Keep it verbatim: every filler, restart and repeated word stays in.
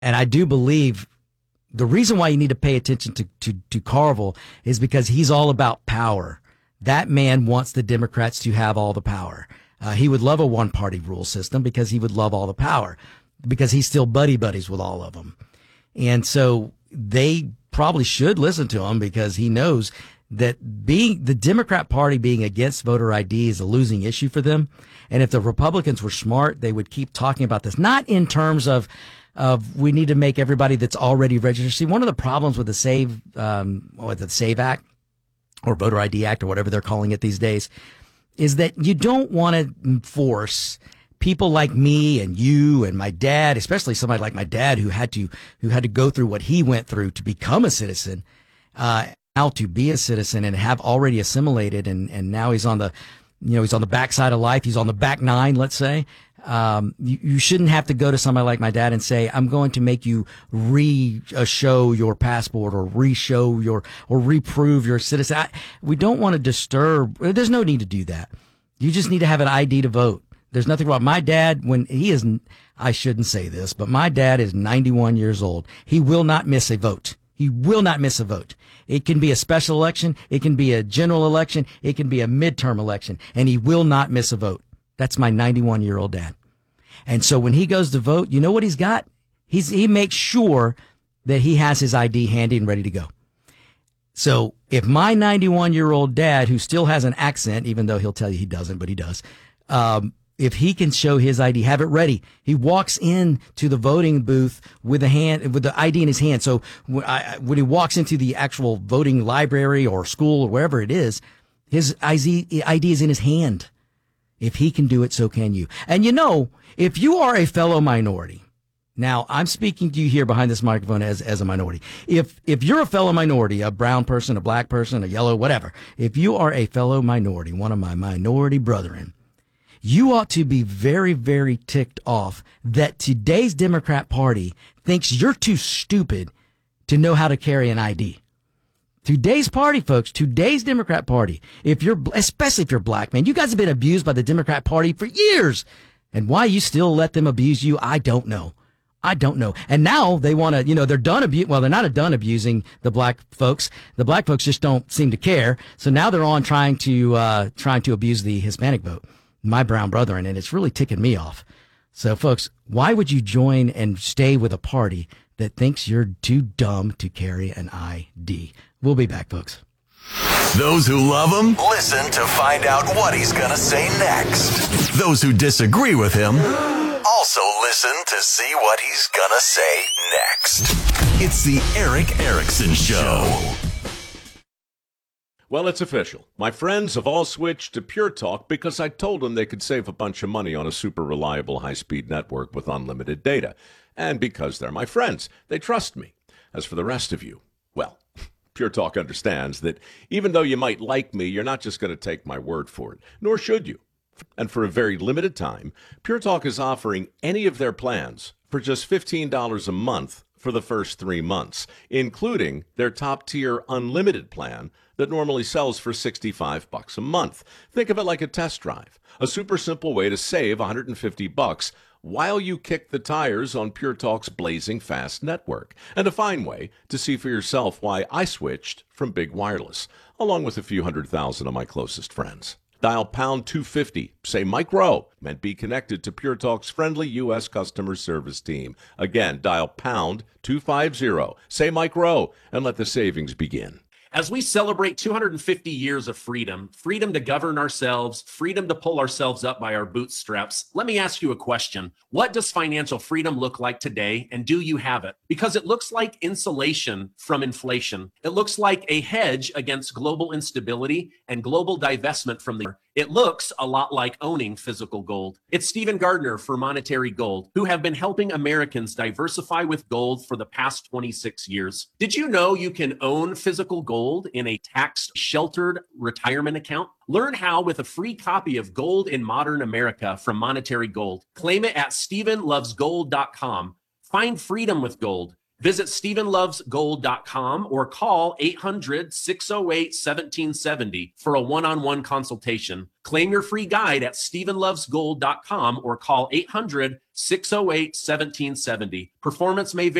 And I do believe the reason why you need to pay attention to, to, to Carville is because he's all about power. That man wants the Democrats to have all the power. Uh, he would love a one-party rule system because he would love all the power, because he's still buddy buddies with all of them. And so they probably should listen to him, because he knows that being the Democrat Party being against voter I D is a losing issue for them. And if the Republicans were smart, they would keep talking about this, not in terms of of we need to make everybody that's already registered. See, one of the problems with the Save um, with the Save Act or Voter I D Act or whatever they're calling it these days is that you don't want to force people like me and you and my dad, especially somebody like my dad who had to who had to go through what he went through to become a citizen, uh, now to be a citizen and have already assimilated, and and now he's on the, you know, he's on the backside of life. He's on the back nine, let's say. Um, you, you shouldn't have to go to somebody like my dad and say, I'm going to make you re-show your passport or re-show your, or reprove your citizen. I, we don't want to disturb. There's no need to do that. You just need to have an I D to vote. There's nothing wrong. My dad, when he is, I shouldn't say this, but my dad is ninety-one years old. He will not miss a vote. He will not miss a vote. It can be a special election. It can be a general election. It can be a midterm election, and he will not miss a vote. That's my ninety-one year old dad. And so when he goes to vote, you know what he's got? He's, he makes sure that he has his I D handy and ready to go. So if my ninety-one year old dad, who still has an accent, even though he'll tell you he doesn't, but he does, um, if he can show his I D, have it ready. He walks in to the voting booth with a hand, with the I D in his hand. So when, I, when he walks into the actual voting library or school or wherever it is, his I D is in his hand. If he can do it, so can you. And you know, if you are a fellow minority, now I'm speaking to you here behind this microphone as, as a minority. If, if you're a fellow minority, a brown person, a black person, a yellow, whatever, if you are a fellow minority, one of my minority brethren, you ought to be very, very ticked off that today's Democrat Party thinks you're too stupid to know how to carry an I D. Today's party, folks, today's Democrat Party, if you're, especially if you're black, man, you guys have been abused by the Democrat Party for years. And why you still let them abuse you, I don't know. I don't know. And now they want to, you know, they're done abusing, well, they're not done abusing the black folks. The black folks just don't seem to care. So now they're on trying to, uh, trying to abuse the Hispanic vote, my brown brethren, and it's really ticking me off. So, folks, why would you join and stay with a party that thinks you're too dumb to carry an I D? We'll be back, folks. Those who love him, listen to find out what he's going to say next. Those who disagree with him, also listen to see what he's going to say next. It's the Erick Erickson Show. Well, it's official. My friends have all switched to Pure Talk because I told them they could save a bunch of money on a super reliable high-speed network with unlimited data. And because they're my friends, they trust me. As for the rest of you, well, Pure Talk understands that even though you might like me, you're not just going to take my word for it, nor should you. And for a very limited time, Pure Talk is offering any of their plans for just fifteen dollars a month for the first three months, including their top-tier unlimited plan that normally sells for sixty-five bucks a month. Think of it like a test drive, a super simple way to save one hundred fifty bucks while you kick the tires on Pure Talk's blazing fast network, and a fine way to see for yourself why I switched from Big Wireless, along with a few hundred thousand of my closest friends. Dial pound two fifty, say Mike Rowe, and be connected to Pure Talk's friendly U S customer service team. Again, dial pound two fifty, say Mike Rowe, and let the savings begin. As we celebrate two hundred fifty years of freedom, freedom to govern ourselves, freedom to pull ourselves up by our bootstraps, let me ask you a question. What does financial freedom look like today, and do you have it? Because it looks like insulation from inflation. It looks like a hedge against global instability and global divestment from the It looks a lot like owning physical gold. It's Stephen Gardner for Monetary Gold, who have been helping Americans diversify with gold for the past twenty-six years. Did you know you can own physical gold in a tax-sheltered retirement account? Learn how with a free copy of Gold in Modern America from Monetary Gold. Claim it at stephen loves gold dot com. Find freedom with gold. Visit stephen loves gold dot com or call eight hundred, six oh eight, one seven seven oh for a one-on-one consultation. Claim your free guide at stephen loves gold dot com or call eight hundred, six oh eight, one seven seven oh. Performance may vary.